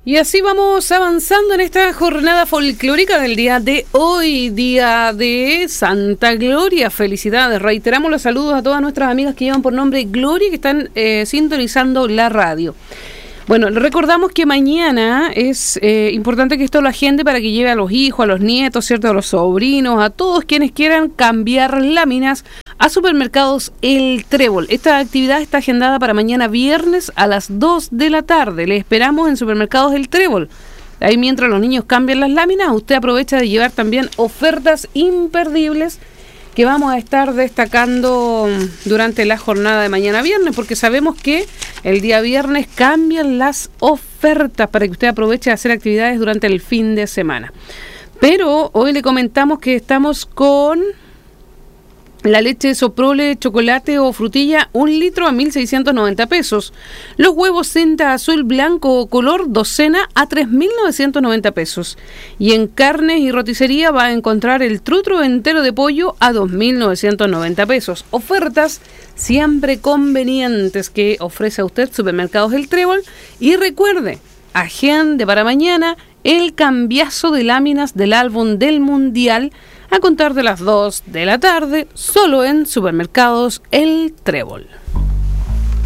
Y así vamos avanzando en esta jornada folclórica del día de hoy, día de Santa Gloria. Felicidades, reiteramos los saludos a todas nuestras amigas que llevan por nombre Gloria y que están sintonizando la radio. Bueno, recordamos que mañana es importante que esto lo agende para que lleve a los hijos, a los nietos, ¿cierto? A los sobrinos, a todos quienes quieran cambiar láminas a Supermercados El Trébol. Esta actividad está agendada para mañana viernes a las 2 de la tarde. Le esperamos en Supermercados El Trébol. Ahí mientras los niños cambian las láminas, usted aprovecha de llevar también ofertas imperdibles que vamos a estar destacando durante la jornada de mañana viernes, porque sabemos que el día viernes cambian las ofertas para que usted aproveche de hacer actividades durante el fin de semana. Pero hoy le comentamos que estamos con la leche Soprole, chocolate o frutilla, 1 litro a 1.690 pesos. Los huevos Senta azul, blanco o color, docena a 3.990 pesos. Y en carnes y roticería va a encontrar el trutro entero de pollo a 2.990 pesos. Ofertas siempre convenientes que ofrece a usted Supermercados El Trébol. Y recuerde, agende para mañana el cambiazo de láminas del álbum del Mundial a contar de las 2 de la tarde, solo en Supermercados El Trébol.